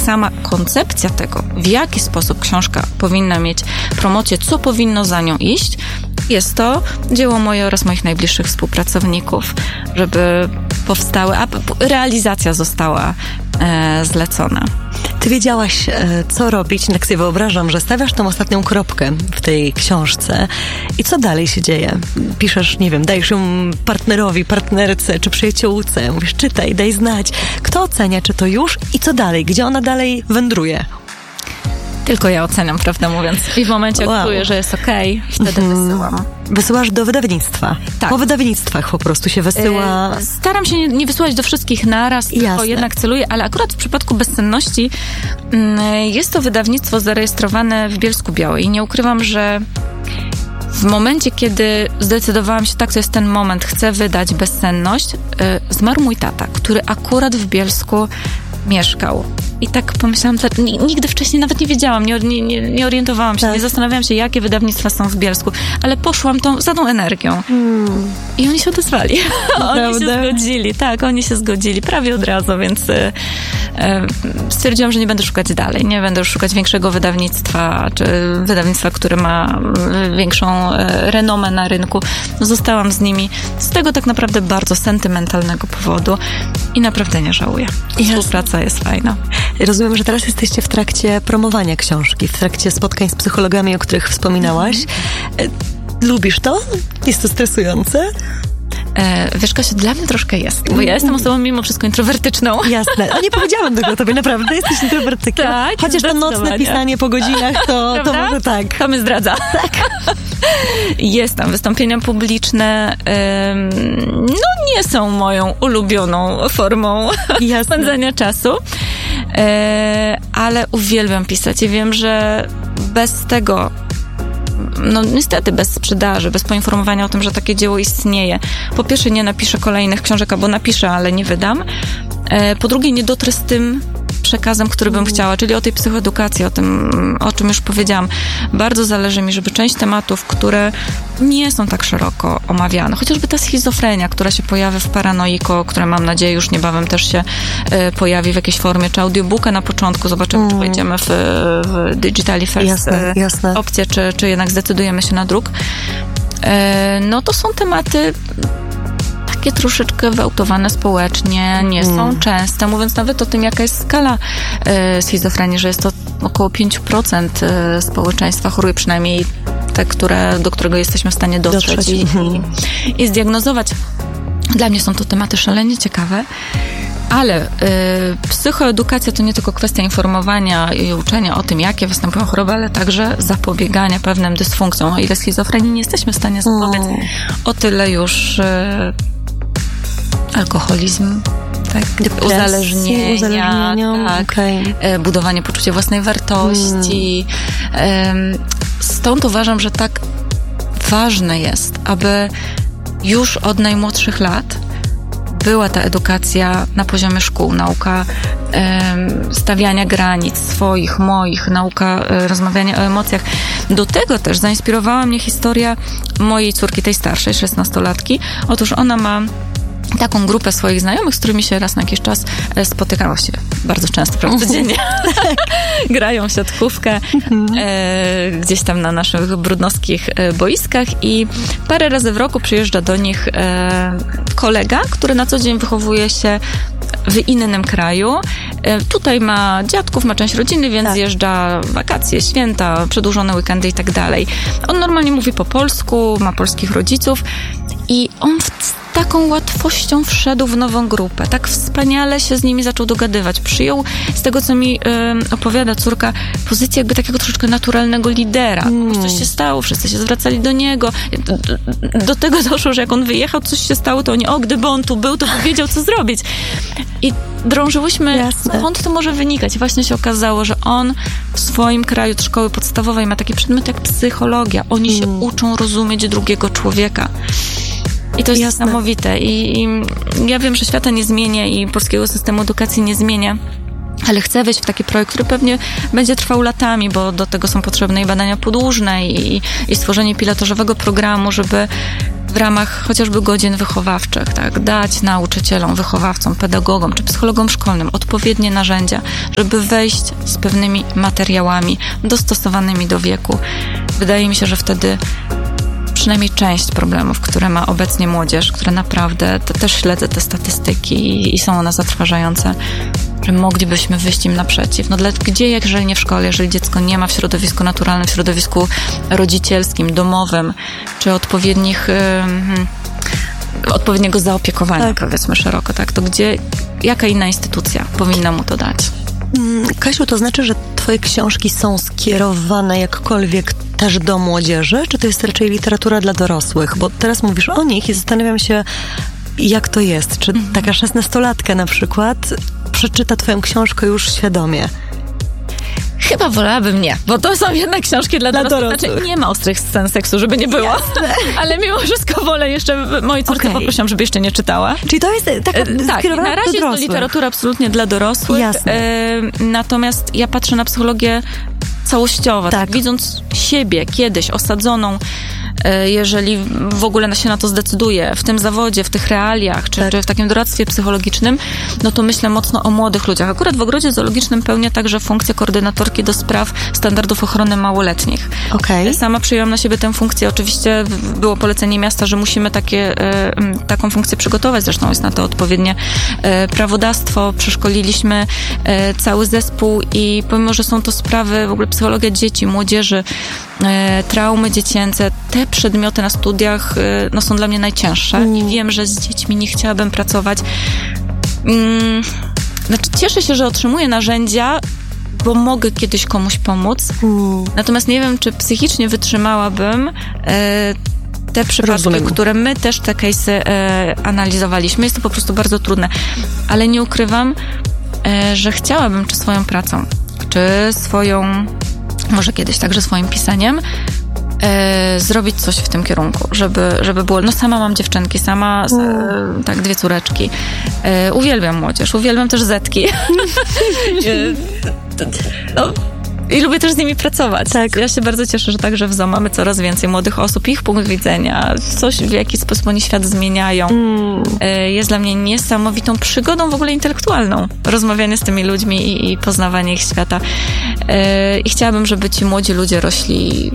sama koncepcja tego, w jaki sposób książka powinna mieć promocję, co powinno za nią iść, jest to dzieło moje oraz moich najbliższych współpracowników, żeby powstały, a realizacja została zlecona. Ty wiedziałaś, co robić, tak sobie wyobrażam, że stawiasz tą ostatnią kropkę w tej książce i co dalej się dzieje? Piszesz, nie wiem, dajesz ją partnerowi, partnerce czy przyjaciółce, mówisz, czytaj, daj znać. Kto ocenia, czy to już i co dalej? Gdzie ona dalej wędruje? Tylko ja oceniam, prawdę mówiąc. I w momencie, jak czuję, że jest okej, wtedy wysyłam. Wysyłasz do wydawnictwa? Tak. Po wydawnictwach po prostu się wysyła? Staram się nie wysyłać do wszystkich naraz, tylko jednak celuję, ale akurat w przypadku Bezsenności jest to wydawnictwo zarejestrowane w Bielsku-Białej. Nie ukrywam, że w momencie, kiedy zdecydowałam się, tak, to jest ten moment, chcę wydać Bezsenność, zmarł mój tata, który akurat w Bielsku mieszkał. I tak pomyślałam, że nigdy wcześniej nawet nie wiedziałam, nie orientowałam się, nie zastanawiałam się, jakie wydawnictwa są w Bielsku, ale poszłam za tą energią. I oni się odezwali. Oni się zgodzili, tak, oni się zgodzili prawie od razu, więc stwierdziłam, że nie będę szukać dalej, nie będę już szukać większego wydawnictwa, czy wydawnictwa, które ma większą renomę na rynku. Zostałam z nimi z tego tak naprawdę bardzo sentymentalnego powodu i naprawdę nie żałuję. Współpraca jest fajna. Rozumiem, że teraz jesteście w trakcie promowania książki, w trakcie spotkań z psychologami, o których wspominałaś. Lubisz to? Jest to stresujące? Wiesz, Kasiu, dla mnie troszkę jest, bo ja jestem osobą mimo wszystko introwertyczną. Jasne. Nie powiedziałam tego o tobie, naprawdę. Jesteś introwertykiem. Tak, chociaż to nocne pisanie po godzinach, to może tak. To mnie zdradza. Tak. Jest tam wystąpienia publiczne. Nie są moją ulubioną formą spędzania czasu. Ale uwielbiam pisać i wiem, że bez tego, niestety bez sprzedaży, bez poinformowania o tym, że takie dzieło istnieje. Po pierwsze, nie napiszę kolejnych książek, albo napiszę, ale nie wydam. Po drugie, nie dotrę z tym przekazem, który bym chciała, czyli o tej psychoedukacji, o tym, o czym już powiedziałam. Bardzo zależy mi, żeby część tematów, które nie są tak szeroko omawiane, chociażby ta schizofrenia, która się pojawia w Paranoiko, która mam nadzieję już niebawem też się pojawi w jakiejś formie, czy audiobooka na początku, zobaczymy, czy wejdziemy w Digitally First opcję, czy jednak zdecydujemy się na druk. To są tematy takie troszeczkę wyautowane społecznie, nie są częste, mówiąc nawet o tym, jaka jest skala schizofrenii, że jest to około 5% społeczeństwa choruje, przynajmniej te, do którego jesteśmy w stanie dotrzeć i zdiagnozować. Dla mnie są to tematy szalenie ciekawe, ale psychoedukacja to nie tylko kwestia informowania i uczenia o tym, jakie występują choroby, ale także zapobiegania pewnym dysfunkcjom. O ile schizofrenii nie jesteśmy w stanie zapobiec, o tyle już alkoholizm, uzależnienia, budowanie poczucia własnej wartości. Stąd uważam, że tak ważne jest, aby już od najmłodszych lat była ta edukacja na poziomie szkół, nauka stawiania granic swoich, moich, nauka rozmawiania o emocjach. Do tego też zainspirowała mnie historia mojej córki, tej starszej, 16-latki. Otóż ona ma taką grupę swoich znajomych, z którymi się raz na jakiś czas spotykam, właściwie bardzo często, prawie codziennie. Grają w siatkówkę gdzieś tam na naszych brudnowskich boiskach i parę razy w roku przyjeżdża do nich kolega, który na co dzień wychowuje się w innym kraju. Tutaj ma dziadków, ma część rodziny, więc zjeżdża wakacje, święta, przedłużone weekendy i tak dalej. On normalnie mówi po polsku, ma polskich rodziców i on z taką łatwością wszedł w nową grupę. Tak wspaniale się z nimi zaczął dogadywać. Przyjął, z tego co mi opowiada córka, pozycję jakby takiego troszeczkę naturalnego lidera. Coś się stało, wszyscy się zwracali do niego. Do tego doszło, że jak on wyjechał, coś się stało, to oni, gdyby on tu był, to by wiedział, co zrobić. I drążyłyśmy, skąd to może wynikać. I właśnie się okazało, że on w swoim kraju od szkoły podstawowej ma taki przedmiot jak psychologia. Oni się uczą rozumieć drugiego człowieka. I to jest niesamowite. I ja wiem, że świata nie zmienia i polskiego systemu edukacji nie zmienia, ale chcę wejść w taki projekt, który pewnie będzie trwał latami, bo do tego są potrzebne i badania podłużne i stworzenie pilotażowego programu, żeby w ramach chociażby godzin wychowawczych, tak, dać nauczycielom, wychowawcom, pedagogom czy psychologom szkolnym odpowiednie narzędzia, żeby wejść z pewnymi materiałami dostosowanymi do wieku. Wydaje mi się, że wtedy przynajmniej część problemów, które ma obecnie młodzież, które naprawdę, to też śledzę te statystyki i są one zatrważające, że moglibyśmy wyjść im naprzeciw. No gdzie, jeżeli nie w szkole, jeżeli dziecko nie ma w środowisku naturalnym, w środowisku rodzicielskim, domowym, czy odpowiedniego zaopiekowania, powiedzmy szeroko, tak, to jaka inna instytucja powinna mu to dać? Kasiu, to znaczy, że twoje książki są skierowane jakkolwiek też do młodzieży, czy to jest raczej literatura dla dorosłych? Bo teraz mówisz o nich i zastanawiam się, jak to jest. Czy taka 16-latka na przykład przeczyta twoją książkę już świadomie? Chyba wolałabym nie, bo to są jednak książki dla dorosłych. Znaczy, nie ma ostrych scen seksu, żeby nie było. Ale mimo wszystko wolę jeszcze, mojej córce poprosiłam, żeby jeszcze nie czytała. Czyli to jest taka skierowana na razie jest to literatura absolutnie dla dorosłych. Jasne. Natomiast ja patrzę na psychologię całościowo, tak, widząc siebie kiedyś osadzoną, jeżeli w ogóle się na to zdecyduje, w tym zawodzie, w tych realiach, czy w takim doradztwie psychologicznym, no to myślę mocno o młodych ludziach. Akurat w Ogrodzie Zoologicznym pełnię także funkcję koordynatorki do spraw standardów ochrony małoletnich. Sama przyjęłam na siebie tę funkcję. Oczywiście było polecenie miasta, że musimy taką funkcję przygotować. Zresztą jest na to odpowiednie prawodawstwo. Przeszkoliliśmy cały zespół i pomimo, że są to sprawy, w ogóle psychologia dzieci, młodzieży, traumy dziecięce, te przedmioty na studiach są dla mnie najcięższe i wiem, że z dziećmi nie chciałabym pracować. Cieszę się, że otrzymuję narzędzia, bo mogę kiedyś komuś pomóc. Natomiast nie wiem, czy psychicznie wytrzymałabym te przypadki, które my też te case'y analizowaliśmy. Jest to po prostu bardzo trudne. Ale nie ukrywam, że chciałabym czy swoją pracą, czy może kiedyś także swoim pisaniem, zrobić coś w tym kierunku, żeby było. No sama mam dziewczynki, tak, 2 córeczki. Uwielbiam młodzież, uwielbiam też zetki. I lubię też z nimi pracować. Tak. Ja się bardzo cieszę, że także w ZOO mamy coraz więcej młodych osób, ich punkt widzenia, w jaki sposób oni świat zmieniają. Jest dla mnie niesamowitą przygodą w ogóle intelektualną. Rozmawianie z tymi ludźmi i poznawanie ich świata. I chciałabym, żeby ci młodzi ludzie rośli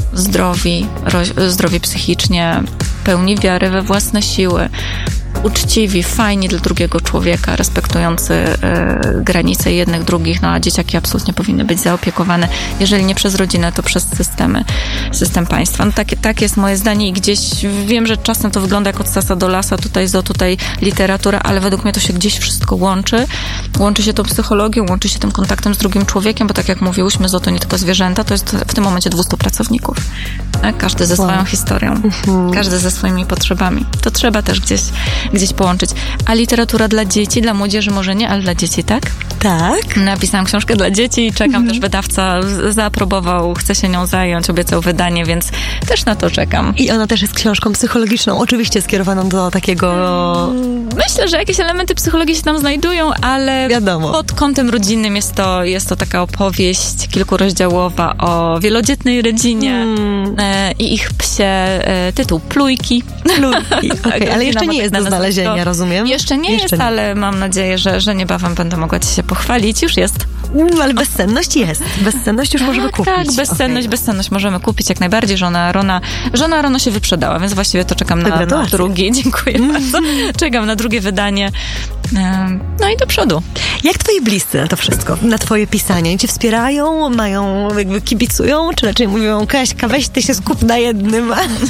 zdrowi psychicznie, pełni wiary we własne siły, uczciwi, fajni dla drugiego człowieka, respektujący granice jednych, drugich, a dzieciaki absolutnie powinny być zaopiekowane, jeżeli nie przez rodzinę, to przez system państwa. No tak jest moje zdanie i gdzieś wiem, że czasem to wygląda jak od sasa do lasa, tutaj ZOO, tutaj literatura, ale według mnie to się gdzieś wszystko łączy. Łączy się tą psychologią, łączy się tym kontaktem z drugim człowiekiem, bo tak jak mówiłyśmy, ZOO to nie tylko zwierzęta, to jest w tym momencie 200 pracowników. Tak? Każdy ze swoją historią, każdy ze swoimi potrzebami. To trzeba też gdzieś połączyć. A literatura dla dzieci, dla młodzieży może nie, ale dla dzieci, tak? Tak. Napisałam książkę dla dzieci i czekam, też wydawca zaaprobował, chce się nią zająć, obiecał wydanie, więc też na to czekam. I ona też jest książką psychologiczną, oczywiście skierowaną do takiego... Myślę, że jakieś elementy psychologii się tam znajdują, ale wiadomo, pod kątem rodzinnym jest to taka opowieść kilkurozdziałowa o wielodzietnej rodzinie i ich psie, tytuł Plujki. Okay, ale jeszcze nie jest do znalezienia, rozumiem? Jeszcze nie jest, ale mam nadzieję, że niebawem będę mogła ci się pochwalić. Już jest. Ale bezsenność jest. Bezsenność już możemy kupić. Tak, bezsenność możemy kupić jak najbardziej. Żona Rona się wyprzedała, więc właściwie to czekam na drugie. Dziękuję bardzo. Czekam na drugie wydanie. No i do przodu. Jak twoi bliscy na to wszystko? Na twoje pisanie? Oni cię wspierają? Kibicują? Czy raczej mówią, Kaśka, weź ty się skup na jednym,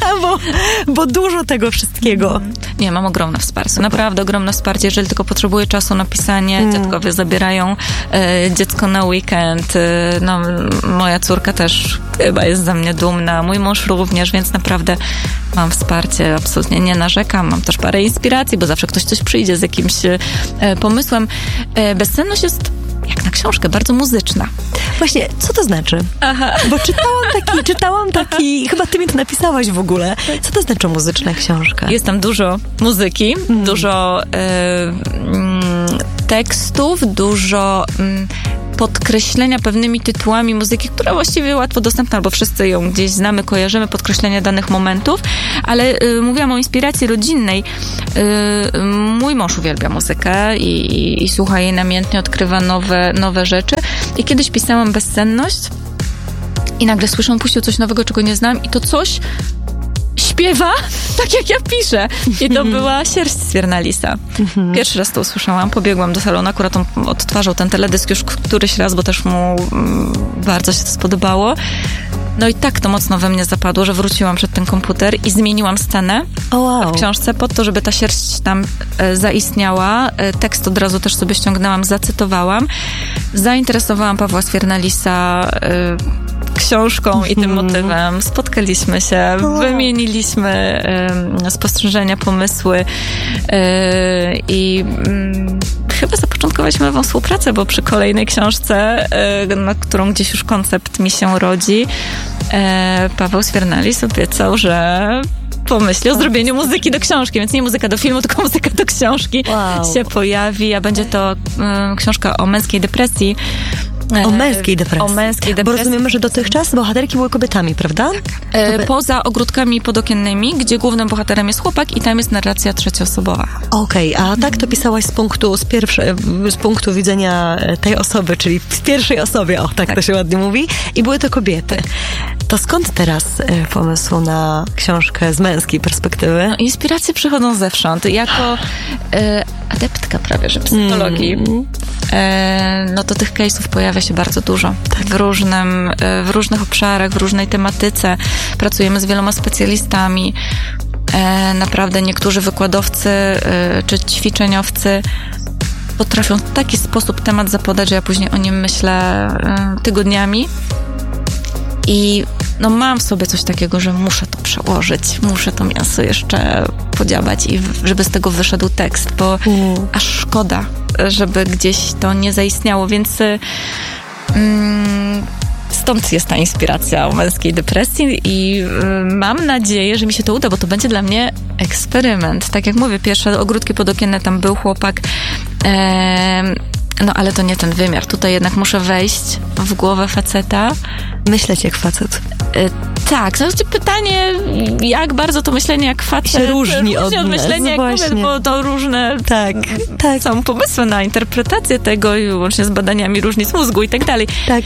bo dużo tego wszystkiego. Nie, mam ogromne wsparcie. Naprawdę ogromne wsparcie. Jeżeli tylko potrzebuję czasu na pisanie, dziadkowie zabierają dziecko na weekend. Moja córka też chyba jest ze mnie dumna. Mój mąż również, więc naprawdę mam wsparcie. Absolutnie nie narzekam. Mam też parę inspiracji, bo zawsze ktoś coś przyjdzie z jakimś pomysłem. Bezsenność jest jak na książkę, bardzo muzyczna. Właśnie, co to znaczy? Bo czytałam taki, chyba ty mi to napisałaś w ogóle. Co to znaczy muzyczna książka? Jest tam dużo muzyki, dużo tekstów, dużo podkreślenia pewnymi tytułami muzyki, która właściwie łatwo dostępna, bo wszyscy ją gdzieś znamy, kojarzymy, podkreślenia danych momentów, ale mówiłam o inspiracji rodzinnej. Mój mąż uwielbia muzykę i słucha jej namiętnie, odkrywa nowe rzeczy. I kiedyś pisałam Bezsenność i nagle słyszę, on puścił coś nowego, czego nie znam i to coś śpiewa tak, jak ja piszę. I to była Sierść z Viernalisa. Pierwszy raz to usłyszałam, pobiegłam do salonu, akurat on odtwarzał ten teledysk już któryś raz, bo też mu bardzo się to spodobało. No i tak to mocno we mnie zapadło, że wróciłam przed ten komputer i zmieniłam scenę w książce po to, żeby ta sierść tam zaistniała. Tekst od razu też sobie ściągnęłam, zacytowałam. Zainteresowałam Pawła z Viernalisa książką i tym motywem. Spotkaliśmy się, wymieniliśmy spostrzeżenia, pomysły i chyba zapoczątkowaliśmy nową współpracę, bo przy kolejnej książce, na którą gdzieś już koncept mi się rodzi, Paweł z Viernalis obiecał, że pomyśli o zrobieniu muzyki do książki, więc nie muzyka do filmu, tylko muzyka do książki się pojawi, a będzie to książka o męskiej depresji. O męskiej depresji. O męskiej depresji. Bo rozumiemy, że dotychczas bohaterki były kobietami, prawda? Poza ogródkami podokiennymi, gdzie głównym bohaterem jest chłopak i tam jest narracja trzecioosobowa. Okej, a tak to pisałaś z punktu widzenia tej osoby, czyli w pierwszej osobie, tak to się ładnie mówi, i były to kobiety. To skąd teraz pomysł na książkę z męskiej perspektywy? No, inspiracje przychodzą zewsząd. Jako adeptka prawie, że psychologii, no to tych case'ów pojawia się bardzo dużo. W różnych obszarach, w różnej tematyce. Pracujemy z wieloma specjalistami. Naprawdę niektórzy wykładowcy czy ćwiczeniowcy potrafią w taki sposób temat zapodać, że ja później o nim myślę tygodniami. I no mam w sobie coś takiego, że muszę to przełożyć, muszę to mięso jeszcze podziałać i żeby z tego wyszedł tekst, bo aż szkoda, żeby gdzieś to nie zaistniało, więc stąd jest ta inspiracja o męskiej depresji i mam nadzieję, że mi się to uda, bo to będzie dla mnie eksperyment. Tak jak mówię, pierwsze ogródki podokienne, tam był chłopak, no ale to nie ten wymiar. Tutaj jednak muszę wejść w głowę faceta. Myśleć jak facet. Tak, to pytanie, jak bardzo to myślenie jak facet się różni od myślenia jak kobiet, bo to różne są pomysły na interpretację tego i łącznie z badaniami różnic mózgu i tak dalej. Tak.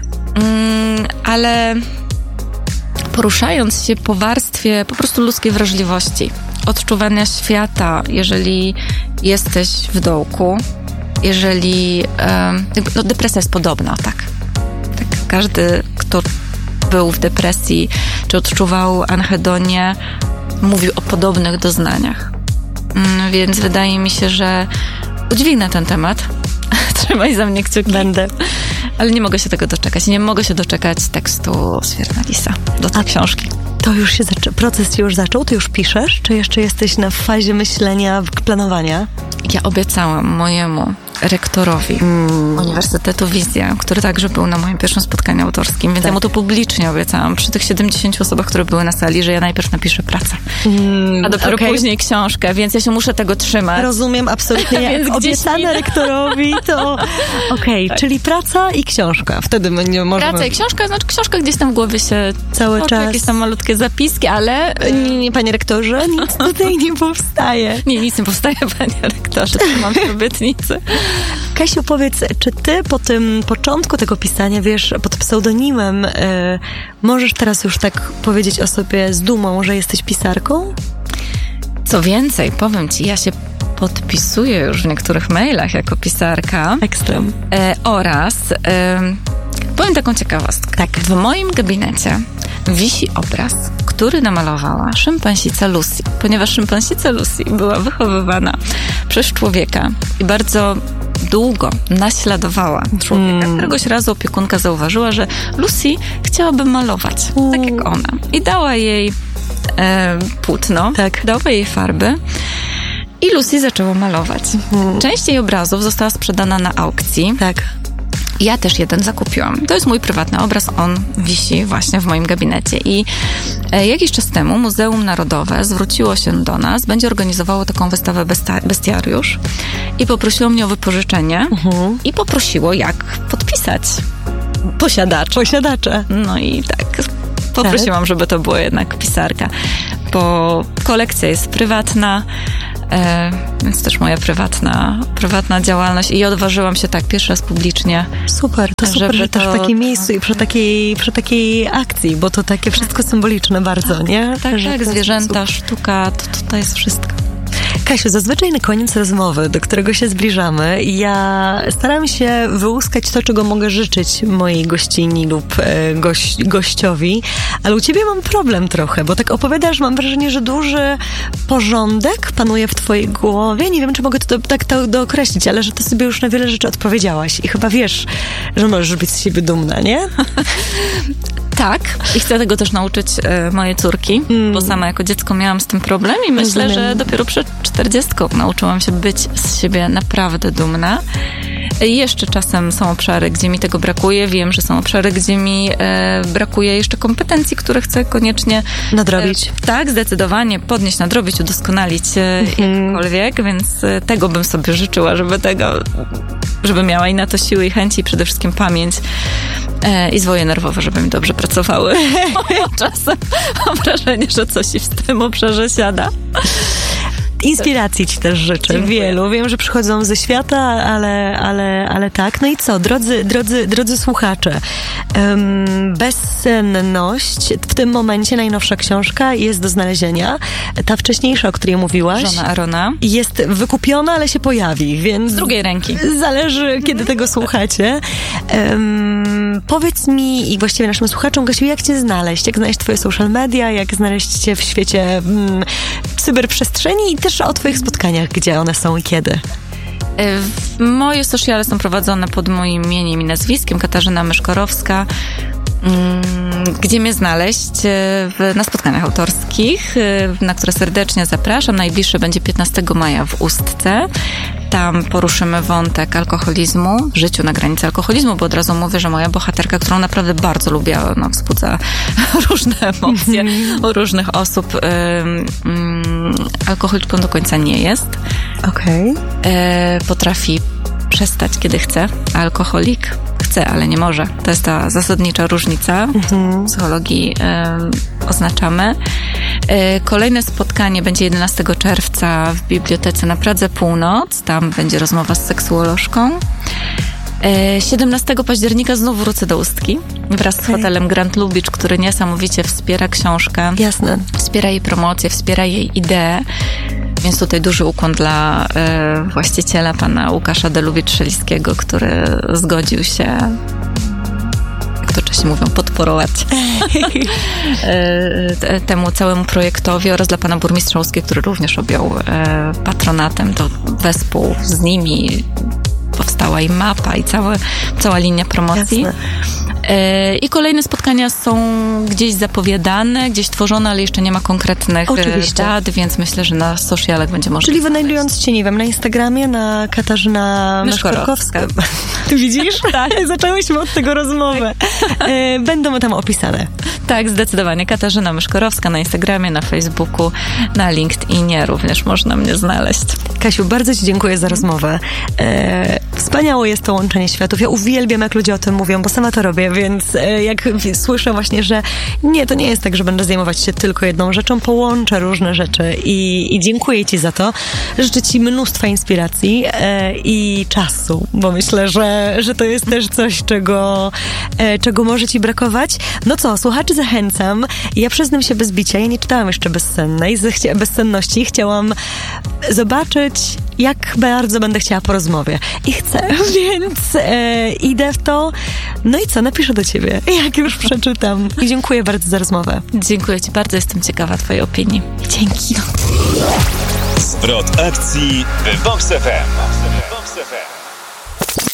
Ale poruszając się po warstwie po prostu ludzkiej wrażliwości, odczuwania świata, jeżeli jesteś w dołku, jeżeli no depresja jest podobna, tak. Każdy, kto był w depresji, czy odczuwał anhedonię, mówił o podobnych doznaniach. Więc wydaje mi się, że udźwignę ten temat. Trzymaj za mnie kciuki. Będę. Ale nie mogę się tego doczekać. Nie mogę się doczekać tekstu z Viernalisa do tej książki. To już się proces się już zaczął? Ty już piszesz? Czy jeszcze jesteś na fazie myślenia, planowania? Ja obiecałam mojemu rektorowi Uniwersytetu Wizja, który także był na moim pierwszym spotkaniu autorskim, więc ja mu to publicznie obiecałam przy tych 70 osobach, które były na sali, że ja najpierw napiszę pracę, a dopiero później książkę, więc ja się muszę tego trzymać. Rozumiem, absolutnie. Jak obiecane rektorowi, to czyli praca i książka. Wtedy my możemy... Praca i książka, znaczy książka gdzieś tam w głowie się cały czas. Jakieś tam malutkie zapiski, ale... Nie, panie rektorze, nic tutaj nie powstaje. Nie, nic nie powstaje, panie rektorze, mam obietnicy. Kasiu, powiedz, czy ty po tym początku tego pisania, wiesz, pod pseudonimem, możesz teraz już tak powiedzieć o sobie z dumą, że jesteś pisarką? Co więcej, powiem ci, ja się podpisuję już w niektórych mailach jako pisarka. Ekstrem. Oraz powiem taką ciekawostkę. Tak. W moim gabinecie wisi obraz, który namalowała szympansica Lucy, ponieważ szympansica Lucy była wychowywana przez człowieka i bardzo długo naśladowała człowieka. Któregoś razu opiekunka zauważyła, że Lucy chciałaby malować, tak jak ona. I dała jej płótno, dała jej farby i Lucy zaczęła malować. Część jej obrazów została sprzedana na aukcji. Tak. Ja też jeden zakupiłam. To jest mój prywatny obraz, on wisi właśnie w moim gabinecie. I jakiś czas temu Muzeum Narodowe zwróciło się do nas, będzie organizowało taką wystawę Bestiariusz i poprosiło mnie o wypożyczenie i poprosiło, jak podpisać posiadacze. No i tak poprosiłam, żeby to była jednak pisarka, bo kolekcja jest prywatna, więc też moja prywatna działalność i odważyłam się tak pierwszy raz publicznie. Super, to super, że też w takim miejscu i przy takiej akcji, bo to takie wszystko symboliczne bardzo, nie? Tak, zwierzęta, sztuka, to jest wszystko. Kasiu, zazwyczaj na koniec rozmowy, do którego się zbliżamy, ja staram się wyłuskać to, czego mogę życzyć mojej gościni lub gościowi, ale u ciebie mam problem trochę, bo tak opowiadasz, mam wrażenie, że duży porządek panuje w twojej głowie. Nie wiem, czy mogę to tak dookreślić, ale że ty sobie już na wiele rzeczy odpowiedziałaś i chyba wiesz, że możesz być z siebie dumna, nie? Tak, i chcę tego też nauczyć moje córki, bo sama jako dziecko miałam z tym problem i myślę, że dopiero przed 40 nauczyłam się być z siebie naprawdę dumna. Jeszcze czasem są obszary, gdzie mi tego brakuje. Wiem, że są obszary, gdzie mi brakuje jeszcze kompetencji, które chcę koniecznie nadrobić. Tak, zdecydowanie podnieść, nadrobić, udoskonalić jakkolwiek, więc tego bym sobie życzyła, żeby miała i na to siły i chęci i przede wszystkim pamięć i zwoje nerwowe, żeby mi dobrze pracowały. Czasem mam wrażenie, że coś w tym obszarze siada. Inspiracji ci też życzę. Dziękuję. Wielu. Wiem, że przychodzą ze świata, ale tak. No i co, drodzy słuchacze, Bezsenność, w tym momencie najnowsza książka jest do znalezienia. Ta wcześniejsza, o której mówiłaś, Żona Arona, jest wykupiona, ale się pojawi, więc z drugiej ręki. Zależy, kiedy tego słuchacie. Powiedz mi i właściwie naszym słuchaczom, Kasiu, jak cię znaleźć? Jak znaleźć twoje social media? Jak znaleźć cię w świecie cyberprzestrzeni i też o twoich spotkaniach, gdzie one są i kiedy? Moje sociale są prowadzone pod moim imieniem i nazwiskiem, Katarzyna Myszkorowska. Gdzie mnie znaleźć? Na spotkaniach autorskich, na które serdecznie zapraszam. Najbliższe będzie 15 maja w Ustce. Tam poruszymy wątek alkoholizmu, życiu na granicy alkoholizmu, bo od razu mówię, że moja bohaterka, którą naprawdę bardzo lubię, wzbudza różne emocje u różnych osób. Alkoholiczką do końca nie jest. Okej. Potrafi przestać, kiedy chce. Alkoholik chce, ale nie może. To jest ta zasadnicza różnica. W psychologii oznaczamy. Kolejne spotkanie będzie 11 czerwca w Bibliotece na Pradze Północ. Tam będzie rozmowa z seksuolożką. 17 października znów wrócę do Ustki wraz z hotelem Grand Lubicz, który niesamowicie wspiera książkę. Jasne. Wspiera jej promocję, wspiera jej ideę. Więc tutaj duży ukłon dla właściciela, pana Łukasza Delubicz-Szeliskiego, który zgodził się, jak to Czesi mówią, podporować temu całemu projektowi, oraz dla pana burmistrza Ustki, który również objął patronatem. To wespół z nimi powstała i mapa, i cała linia promocji. Jasne. I kolejne spotkania są gdzieś zapowiadane, gdzieś tworzone, ale jeszcze nie ma konkretnych dat, więc myślę, że na socialach będzie można. Czyli wynajdując cię, nie wiem, na Instagramie, na Katarzyna Myszkorowska. Ty widzisz? Tak. Zaczęłyśmy od tego rozmowę. Będą tam opisane. Tak, zdecydowanie. Katarzyna Myszkorowska na Instagramie, na Facebooku, na LinkedInie również można mnie znaleźć. Kasiu, bardzo ci dziękuję za rozmowę. Wspaniałe jest to łączenie światów. Ja uwielbiam, jak ludzie o tym mówią, bo sama to robię, więc jak słyszę właśnie, że nie, to nie jest tak, że będę zajmować się tylko jedną rzeczą, połączę różne rzeczy i dziękuję ci za to. Życzę ci mnóstwa inspiracji i czasu, bo myślę, że to jest też coś, czego może ci brakować. No co, słuchaczy zachęcam. Ja przyznam się bez bicia, ja nie czytałam jeszcze Bezsenności. Chciałam zobaczyć, jak bardzo będę chciała po rozmowie. I chcę, więc idę w to. No i co, napiszę do ciebie, jak już przeczytam. I dziękuję bardzo za rozmowę. Dziękuję ci bardzo, jestem ciekawa twojej opinii. Dzięki. Zwrot akcji w Vox FM.